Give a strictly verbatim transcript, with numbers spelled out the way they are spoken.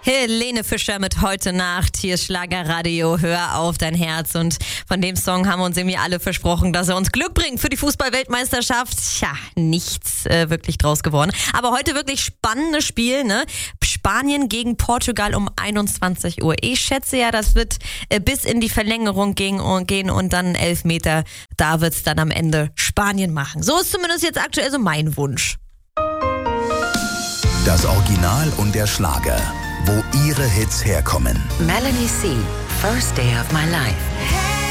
Helene Fischer mit Heute Nacht. Hier ist Schlagerradio. Hör auf dein Herz. Und von dem Song haben wir uns irgendwie alle versprochen, dass er uns Glück bringt für die Fußball-Weltmeisterschaft. Tja, nichts äh, wirklich draus geworden. Aber heute wirklich spannendes Spiel, ne? Spanien gegen Portugal um einundzwanzig Uhr. Ich schätze ja, das wird äh, bis in die Verlängerung gehen und, gehen und dann Elfmeter. Da wird's dann am Ende Spanien machen. So ist zumindest jetzt aktuell so mein Wunsch. Das Original und der Schlager, wo ihre Hits herkommen. Melanie C., First Day of My Life.